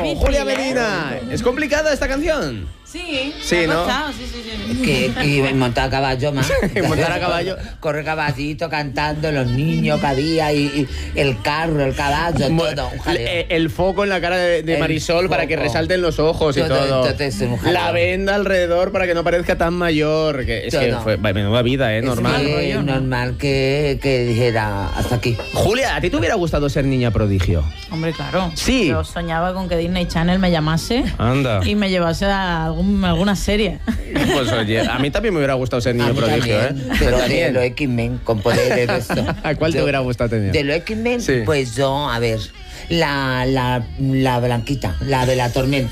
difícil, Julia Medina. ¿Es complicada esta canción? Sí, Sí, me ha ¿no? costado, sí. Y montar a caballo más. Montar a caballo. Corre caballito cantando, los niños que había, y el carro, el caballo, todo. Un jaleo. El foco en la cara de El Marisol para que foco. resalten los ojos y todo. Entonces, un jaleo. La venda alrededor para que no parezca tan mayor. Que es que Todo. fue menuda vida, normal. Es que normal que dijera hasta aquí. Julia, ¿a ti te hubiera gustado ser niña prodigio? Hombre, claro. Sí. Yo soñaba con que Disney Channel me llamase Anda. y me llevase a alguna serie. Pues oye, a mí también me hubiera gustado ser niño A mí prodigio, también, ¿eh? pero También. de los X-Men con poderes de esto. ¿A cuál te hubiera gustado tener? De los X-Men, Sí. pues yo, a ver, la blanquita, la de la tormenta.